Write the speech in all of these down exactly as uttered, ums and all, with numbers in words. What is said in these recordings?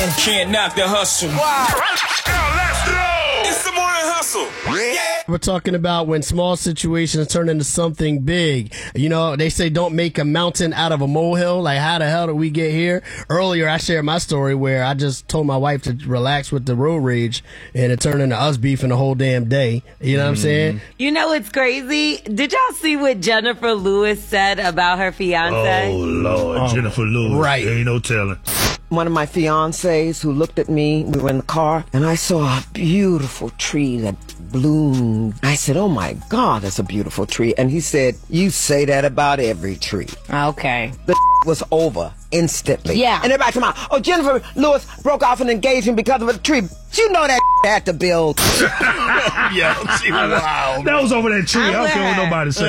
Can't knock the hustle. Wow. Now let's go. It's the morning hustle. Yeah. We're talking about when small situations turn into something big. You know, they say don't make a mountain out of a molehill. Like, how the hell did we get here? Earlier, I shared my story where I just told my wife to relax with the road rage, and it turned into us beefing the whole damn day. You know what I'm saying? You know what's crazy? Did y'all see what Jennifer Lewis said about her fiance? Oh, Lord. Oh, Jennifer Lewis. right. Ain't no telling. One of my fiancés who looked at me, we were in the car, and I saw a beautiful tree that bloomed. I said, oh my God, that's a beautiful tree. And he said, you say that about every tree. Okay. The was over instantly. Yeah. And everybody come out, oh, Jennifer Lewis broke off an engagement because of a tree. You know that had to build. Yeah, wow. That was over that tree. I don't care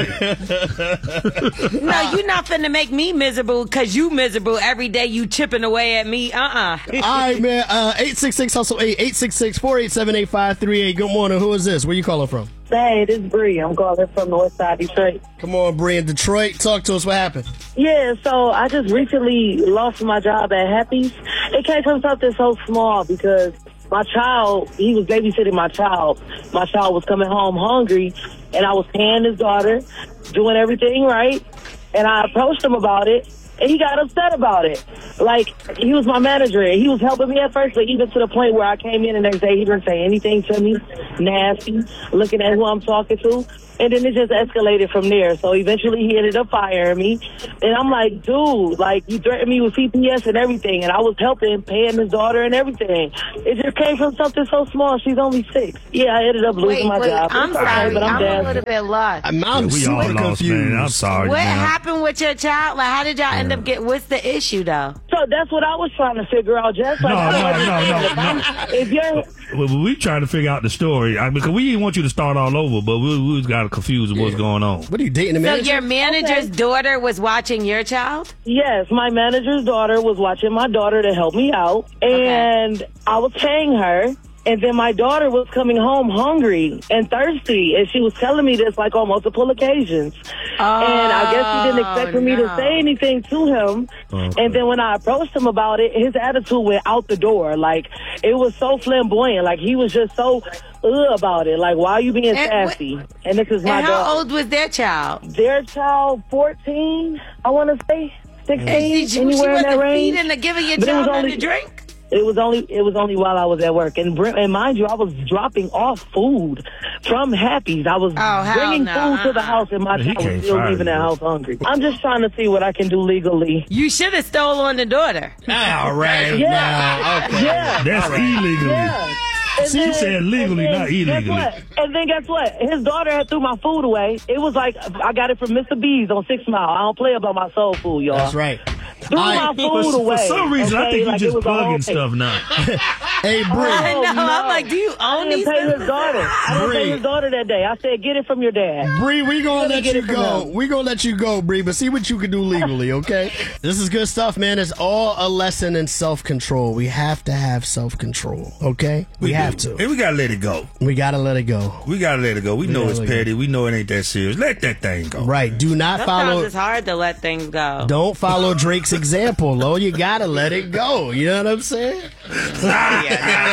what nobody say. No, you're not finna make me miserable because you miserable every day you chipping away at me. Uh-uh. All right, man. Uh, eight six six hustle eight, eight six six, four eight seven, eight five three eight. Good morning. Who is this? Where you calling from? Hey, this is Bree. I'm calling from North Side Detroit. Come on, Bree in Detroit. Talk to us. What happened? Yeah, so I just recently lost my job at Happy's. It came from something so small because my child, he was babysitting my child. My child was coming home hungry, and I was paying his daughter, doing everything right, and I approached him about it, and he got upset about it. Like, he was my manager, and he was helping me at first, but even to the point where I came in the next day, he didn't say anything to me, nasty, looking at who I'm talking to. And then it just escalated from there. So eventually he ended up firing me. And I'm like, dude, like, you threatened me with C P S and everything. And I was helping, paying his daughter and everything. It just came from something so small. She's only six. Yeah, I ended up losing wait, my wait, job. I'm It's okay, sorry. but I'm, I'm dead. a little bit lost. I'm, I'm Yeah, we super all lost, confused. man. I'm sorry, What man. happened with your child? Like, how did y'all end up get? What's the issue, though? So that's what I was trying to figure out, Jess. Like, No, I no, wasn't no, no, about- If you're... Well, we trying to figure out the story I, because we didn't want you to start all over, but we, we got confused with what's going on. What are you dating a So manager? your manager's Okay. daughter was watching your child? Yes, my manager's daughter was watching my daughter to help me out, and I was paying her. And then my daughter was coming home hungry and thirsty, and she was telling me this like on multiple occasions. Oh, and I guess she didn't expect for me no. to say anything to him. Okay. And then when I approached him about it, his attitude went out the door. Like, it was so flamboyant. Like, he was just so ugh about it. Like, why are you being And sassy? And this is my And how daughter. old was their child? Their child, fourteen, I want to say, sixteen, And she, she anywhere in that wasn't range. feeding or giving your But it was child only- nothing to drink? It was only it was only while I was at work, and br- and mind you, I was dropping off food from Happy's. I was Oh, hell bringing no. food to the Uh-uh. house, and my He child was can't still fire leaving the you. house hungry. I'm just trying to see what I can do legally. You should have stole on the daughter. All right. Yeah, Now, okay. yeah, That's illegally. yeah. And She then- said legally, and then not guess illegally. what? And then guess what? His daughter had threw my food away. It was like I got it from Mister B's on Six Mile. I don't play about my soul food, y'all. That's right. Threw All my right. food For, away. for some reason, I okay? think you Like, it just was a whole plugging thing. stuff now. Hey, Bree. I know. no. I'm like, do you I own didn't these pay his businesses? daughter. I didn't Bree. pay his daughter that day. I said, get it from your dad. Bree, we gonna Let me let get you it from go. them. We gonna let you go, Bree, but see what you can do legally, okay? This is good stuff, man. It's all a lesson in self-control. We have to have self-control, okay? We, have do. to. And we gotta let it go. We gotta let it go. We gotta let it go. We, know gotta it's let it go. petty. We know it ain't that serious. Let that thing go. Right. Do not Sometimes follow. it's hard to let things go. Don't follow Drake's example, Lo. You gotta let it go. You know what I'm saying? Yeah,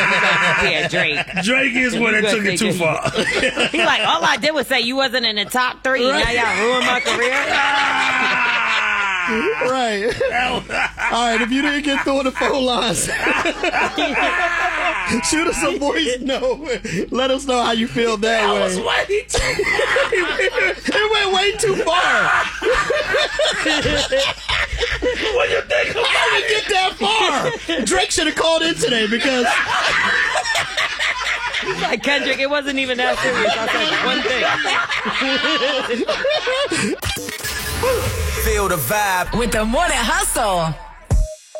no, yeah, Drake. Drake is one that You took good it too nigga. far. He's like, all I did was say you wasn't in the top three. Now y'all ruined my career. Right. All right. If you didn't get through on the phone lines, shoot us a voice note. Let us know how you feel that way. It went way too far. What you think about How did it get that far? Drake should have called in today because Like, Kendrick, it wasn't even that serious. I said one thing. Feel the vibe. With the Morning Hustle.